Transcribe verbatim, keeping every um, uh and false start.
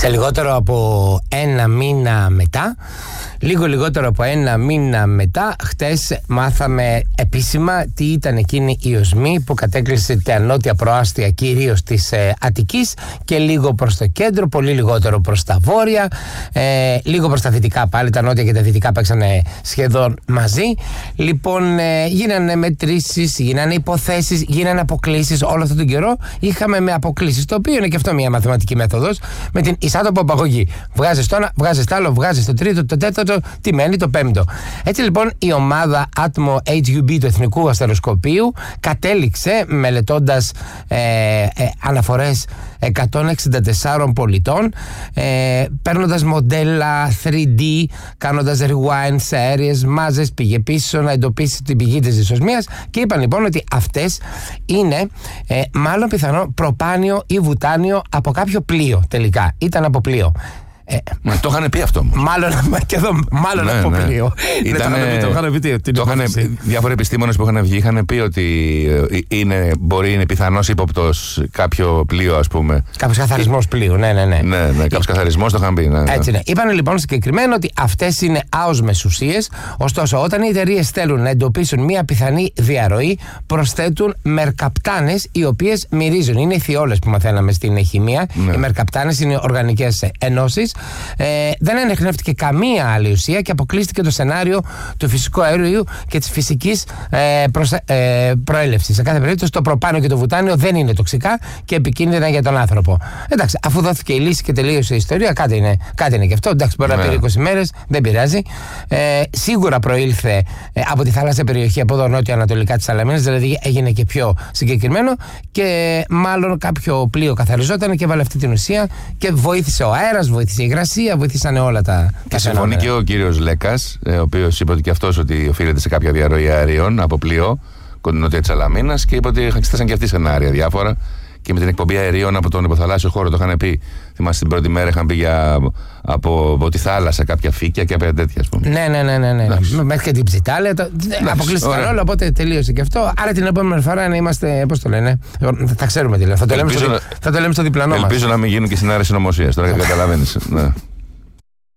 Σε λιγότερο από ένα μήνα μετά, λίγο λιγότερο από ένα μήνα μετά, χτες μάθαμε επίσημα τι ήταν εκείνη η οσμή που κατέκλυσε τα νότια προάστια κυρίως της ε, Αττικής και λίγο προς το κέντρο, πολύ λιγότερο προς τα βόρεια, ε, λίγο προς τα δυτικά πάλι, τα νότια και τα δυτικά παίξανε σχεδόν μαζί. Λοιπόν, ε, γίνανε μετρήσεις, γίνανε υποθέσεις, γίνανε αποκλήσεις. Όλο αυτόν τον καιρό είχαμε με αποκλήσεις, το οποίο είναι και αυτό μια μαθηματική μέθοδος, με την ισάτοπο απαγωγή. Βγάζεις το ένα, βγάζεις το άλλο, βγάζεις το τρίτο, το τέταρτο, τι μένει το πέμπτο. Έτσι λοιπόν η ομάδα Atmo έιτς γιου μπι του Εθνικού Αστεροσκοπείου κατέληξε, μελετώντας ε, ε, αναφορές εκατόν εξήντα τεσσάρων πολιτών, ε, παίρνοντας μοντέλα θρι ντι, κάνοντας rewind σε αέριες μάζες, πήγε πίσω να εντοπίσει την πηγή της δυσοσμίας και είπαν λοιπόν ότι αυτές είναι ε, μάλλον πιθανό προπάνιο ή βουτάνιο από κάποιο πλοίο τελικά. Ήταν από πλοίο. Ε, Μα το είχαν πει αυτό όμως. Μάλλον, και εδώ, μάλλον ναι, από ναι. πλοίο. Ήτανε, ναι, το είχαν πει. Το είχαν πει διάφοροι επιστήμονες που είχαν βγει, είχαν πει ότι είναι, μπορεί, είναι πιθανός ύποπτος κάποιο πλοίο, ας πούμε. Κάποιος καθαρισμός πλοίου, ναι, ναι. Ναι, ναι, ναι κάποιος καθαρισμός το είχαν πει. Ναι, ναι. Έτσι, ναι. Είπαν λοιπόν συγκεκριμένα ότι αυτές είναι άοσμες ουσίες. Ωστόσο, όταν οι εταιρείες θέλουν να εντοπίσουν μια πιθανή διαρροή, προσθέτουν μερκαπτάνες οι οποίες μυρίζουν. Είναι οι θιόλες που μαθαίναμε στην χημεία. Ναι. Οι μερκαπτάνες είναι οργανικές ενώσεις. Ε, δεν ενεχνεύτηκε καμία άλλη ουσία και αποκλείστηκε το σενάριο του φυσικού αερίου και της φυσικής ε, προσα... ε, προέλευσης. Σε κάθε περίπτωση το προπάνιο και το βουτάνιο δεν είναι τοξικά και επικίνδυνα για τον άνθρωπο. Εντάξει, αφού δόθηκε η λύση και τελείωσε η ιστορία, κάτι είναι, κάτι είναι και αυτό. Εντάξει, μπορεί να πήρε είκοσι μέρες, δεν πειράζει. Ε, σίγουρα προήλθε ε, από τη θάλασσια περιοχή, από εδώ νότιο-ανατολικά της Σαλαμίνας, δηλαδή έγινε και πιο συγκεκριμένο και μάλλον κάποιο πλοίο καθαριζόταν και έβαλε αυτή την ουσία και βοήθησε ο αέρας, βοήθησε η υγρασία, βοήθησαν όλα τα. Και συμφωνεί και ο κύριος Λέκας, ο οποίος είπε ότι και αυτός ότι οφείλεται σε κάποια διαρροή αερίων από πλοίο νότια της Σαλαμίνας και είπε ότι εξετάσαν και αυτοί σενάρια διάφορα. Και με την εκπομπή αερίων από τον υποθαλάσσιο χώρο το είχαν πει. Θυμάστε την πρώτη μέρα είχαν πει για, από, από τη θάλασσα κάποια φύκια και κάποια τέτοια, ας πούμε. Ναι, ναι, ναι. ναι, ναι. Μέχρι και την ψιτάλια. Το... Αποκλείστηκαν όλα, οπότε τελείωσε και αυτό. Άρα την επόμενη φορά να είμαστε. Πώς το λένε. Θα ξέρουμε τι λένε. Θα το λέμε στο, θα το λέμε στο διπλανό μας. Ελπίζω να μην γίνουν και σενάρια συνωμοσίας τώρα, γιατί καταλαβαίνεις. Ναι.